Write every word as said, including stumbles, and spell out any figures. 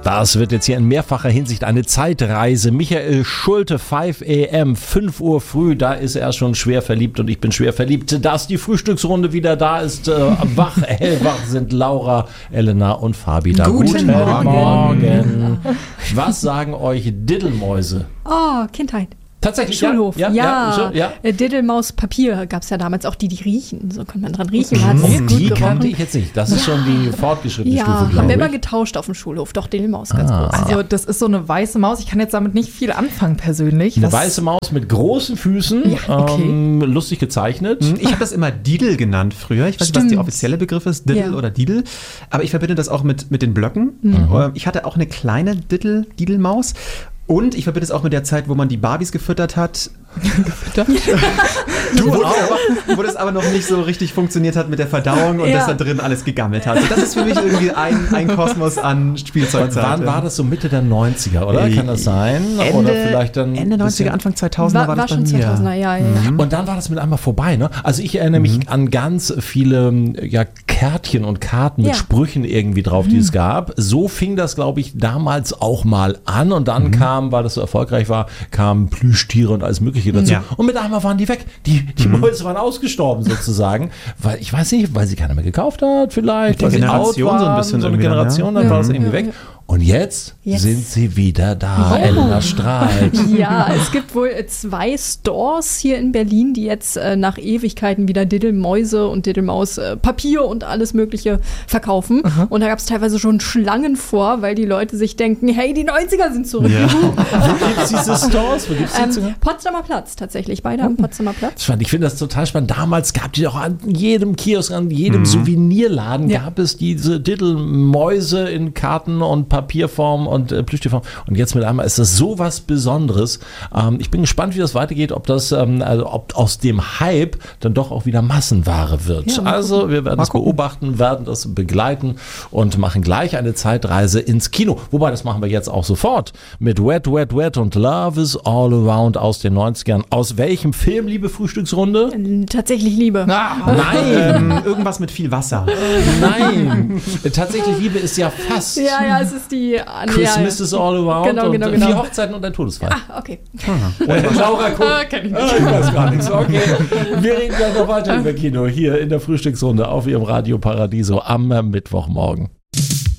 Das wird jetzt hier in mehrfacher Hinsicht eine Zeitreise. Michael Schulte, fünf a m, fünf Uhr früh, da ist er schon schwer verliebt und ich bin schwer verliebt. Dass die Frühstücksrunde wieder da ist, äh, wach, hellwach sind Laura, Elena und Fabi da. Guten, Guten Morgen. Morgen. Was sagen euch Diddelmäuse? Oh, Kindheit. Tatsächlich, Schulhof, ja. ja, ja, ja. Diddelmaus Papier gab es ja damals auch, die, die riechen. So konnte man dran riechen. Man Oh, hat's die gut kannte gerochen. ich jetzt nicht. Das ist schon die fortgeschrittene Ja, Stufe, haben glaube wir ich. immer getauscht auf dem Schulhof. Doch, Diddelmaus, ganz Ah. groß. Also das ist so eine weiße Maus. Ich kann jetzt damit nicht viel anfangen persönlich. Eine Was- weiße Maus mit großen Füßen, Ja, okay. ähm, lustig gezeichnet. Ich habe das immer Didel genannt früher. Ich weiß nicht, was Stimmt. der offizielle Begriff ist, Diddle Ja. oder Didel. Aber ich verbinde das auch mit, mit den Blöcken. Mhm. Ich hatte auch eine kleine Diddle, Didelmaus. Und ich verbinde es auch mit der Zeit, wo man die Barbies gefüttert hat. Gefüttert? Du wo, auch. Aber, wo das aber noch nicht so richtig funktioniert hat mit der Verdauung und Ja. dass da drin alles gegammelt hat. Das ist für mich irgendwie ein, ein Kosmos an Spielzeugzeit. Wann war das so Mitte der neunziger, oder? Kann das sein? Ende, oder vielleicht dann Ende neunziger, Anfang zweitausender war, War, war das bei schon mir. zweitausender, ja, ja. ja. Und dann war das mit einmal vorbei, ne? Also ich erinnere mich an ganz viele ja, Kärtchen und Karten mit Ja. Sprüchen irgendwie drauf, die es gab. So fing das, glaube ich, damals auch mal an und dann kam, weil das so erfolgreich war, kamen Plüschtiere und alles Mögliche dazu. Ja. Und mit einmal waren die weg. Die, die Mäuse waren ausgestorben sozusagen, weil ich weiß nicht, weil sie keiner mehr gekauft hat vielleicht, Die weil sie Generation out so ein waren, bisschen so eine irgendwie dann, Generation, ja. dann war das Ja, irgendwie ja, weg. Und jetzt, Jetzt. sind sie wieder da. Oh. Elena strahlt. Ja, es gibt wohl äh, zwei Stores hier in Berlin, die jetzt äh, nach Ewigkeiten wieder Diddelmäuse und Diddelmaus äh, Papier und alles Mögliche verkaufen. Und da gab es teilweise schon Schlangen vor, weil die Leute sich denken, hey, die neunziger sind zurück. Ja. Wo gibt es diese Stores? Wo gibt's die zu- Ähm, Potsdamer Platz tatsächlich, beide am Potsdamer Platz. Spannend. Ich finde das total spannend. Damals gab es auch an jedem Kiosk, an jedem Souvenirladen Ja. gab es diese Diddelmäuse in Karten- und Papierform und äh, Plüschtierform. Und jetzt mit einmal ist das so was Besonderes. Ähm, ich bin gespannt, wie das weitergeht, ob das, ähm, also ob aus dem Hype dann doch auch wieder Massenware wird. Ja, mal also wir werden Mal das gucken. beobachten, werden das begleiten und machen gleich eine Zeitreise ins Kino. Wobei, das machen wir jetzt auch sofort mit Wet, Wet, Wet und Love is All Around aus den neunzigern. Aus welchem Film, liebe Frühstücksrunde? Ähm, Tatsächlich Liebe. Nein, Ähm, irgendwas mit viel Wasser. nein. Tatsächlich Liebe ist ja fast Ja, ja, es ist die ah, nee, Christmas ja, is All Around Genau, und genau, äh, genau. vier Hochzeiten und ein Todesfall. Ah, okay. Und Laura guckt. Ah, kenn ich nicht. Ah, ich weiß gar nichts. Okay. Wir reden gleich noch weiter über Kino hier in der Frühstücksrunde auf Ihrem Radio Paradiso am Mittwochmorgen.